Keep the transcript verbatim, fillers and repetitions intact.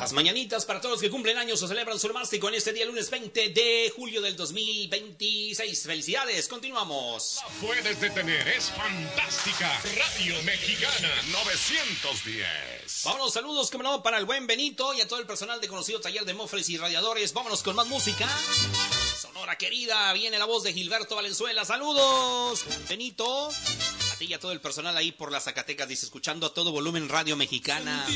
Las mañanitas para todos los que cumplen años o celebran su onomástico en este día lunes veinte de julio del dos mil veintiséis. Felicidades, continuamos. La puedes detener, es fantástica. Radio Mexicana novecientos diez. Vámonos, saludos, como no, para el buen Benito y a todo el personal de conocido taller de mofles y radiadores. Vámonos con más música. Sonora querida, viene la voz de Gilberto Valenzuela. Saludos, Benito. A ti y a todo el personal ahí por las Zacatecas, dice, escuchando a todo volumen Radio Mexicana.